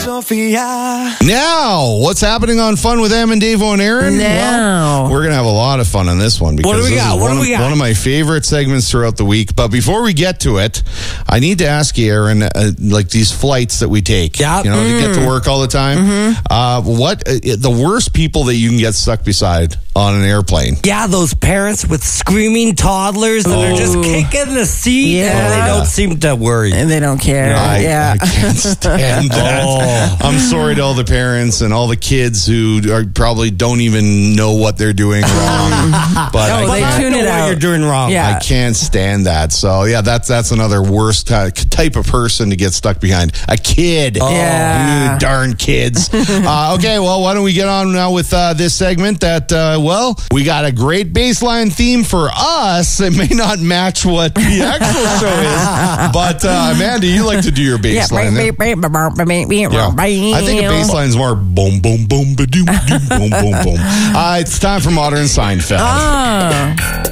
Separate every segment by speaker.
Speaker 1: Sophia.
Speaker 2: Now, what's happening on Fun with Em and Davo and Aaron?
Speaker 3: Now.
Speaker 2: Well, we're going to have a lot of fun on this one because
Speaker 4: What do we
Speaker 2: this
Speaker 4: got?
Speaker 2: is
Speaker 4: What do we got?
Speaker 2: one of my favorite segments throughout the week. But before we get to it, I need to ask you, Aaron, like these flights that we take,
Speaker 4: Yeah.
Speaker 2: to get to work all the time, what the worst people that you can get stuck beside on an airplane?
Speaker 4: Yeah, those parents with screaming toddlers that are just kicking the seat and
Speaker 3: Yeah.
Speaker 4: they don't seem to worry.
Speaker 3: And they don't care.
Speaker 2: I can't stand that. I'm sorry to all the parents and all the kids who probably don't even know what they're doing wrong. But
Speaker 3: they
Speaker 2: I
Speaker 3: tune
Speaker 4: know
Speaker 3: it
Speaker 4: what
Speaker 3: out.
Speaker 4: you're doing wrong.
Speaker 3: Yeah.
Speaker 2: can't stand that. So, yeah, that's another worst type of person to get stuck behind. A kid.
Speaker 3: Yeah.
Speaker 2: You darn kids. Okay, well, why don't we get on now with this segment that, we got a great baseline theme for us. It may not match what the actual show is, but Amanda, you like to do your baseline. I think a baseline is more boom, boom, boom, ba-doom, doom, boom, boom, boom. It's time for Modern Seinfeld.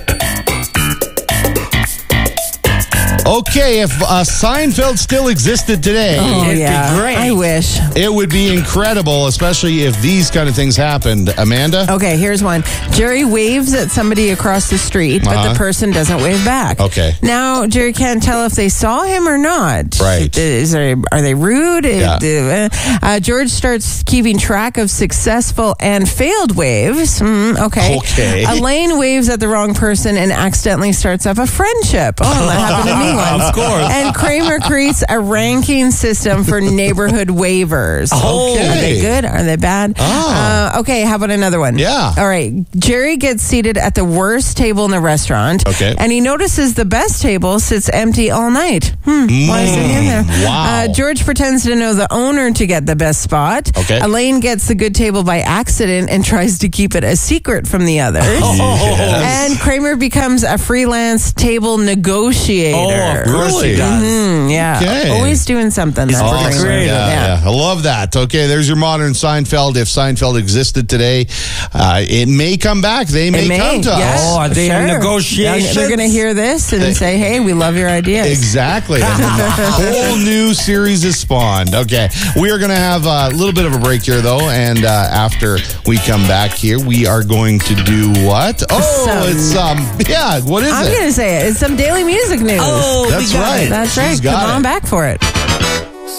Speaker 2: Okay, if Seinfeld still existed today,
Speaker 3: Oh, yeah.
Speaker 4: great.
Speaker 3: I wish.
Speaker 2: it would be incredible, especially if these kind of things happened. Amanda?
Speaker 3: Okay, here's one. Jerry waves at somebody across the street, but the person doesn't wave back.
Speaker 2: Okay.
Speaker 3: Now, Jerry can't tell if they saw him or not.
Speaker 2: Right.
Speaker 3: Are they rude?
Speaker 2: Yeah.
Speaker 3: George starts keeping track of successful and failed waves. Okay.
Speaker 2: Okay.
Speaker 3: Elaine waves at the wrong person and accidentally starts up a friendship. Oh, that happened to me once.
Speaker 4: Of course.
Speaker 3: And Kramer creates a ranking system for neighborhood waivers.
Speaker 2: Okay.
Speaker 3: Are they good? Are they bad? Okay, how about another one?
Speaker 2: Yeah.
Speaker 3: All right. Jerry gets seated at the worst table in the restaurant.
Speaker 2: Okay.
Speaker 3: And he notices the best table sits empty all night. Why is it in there?
Speaker 2: Wow.
Speaker 3: George pretends to know the owner to get the best spot.
Speaker 2: Okay.
Speaker 3: Elaine gets the good table by accident and tries to keep it a secret from the others.
Speaker 2: Yes.
Speaker 3: And Kramer becomes a freelance table negotiator.
Speaker 4: Of course he does.
Speaker 3: Yeah.
Speaker 2: Okay.
Speaker 3: Always doing something. That's
Speaker 2: Awesome.
Speaker 3: Kramer.
Speaker 2: Yeah. I love that. Okay, there's your Modern Seinfeld. If Seinfeld existed today, it may come back. They may come to
Speaker 3: yes,
Speaker 2: us.
Speaker 4: Oh, are they in
Speaker 3: sure.
Speaker 4: negotiations?
Speaker 3: They're going to hear this and say, hey, we love your ideas.
Speaker 2: Exactly. And then the whole new series is spawned. Okay. We are going to have a little bit of a break here, though. And after we come back here, we are going to do what? What is
Speaker 3: I'm
Speaker 2: it?
Speaker 3: going to say it. It's some daily music news.
Speaker 4: Oh,
Speaker 2: That's
Speaker 4: we got
Speaker 2: right.
Speaker 4: it.
Speaker 3: That's right.
Speaker 2: She's got
Speaker 3: Come on
Speaker 2: it.
Speaker 3: back for it.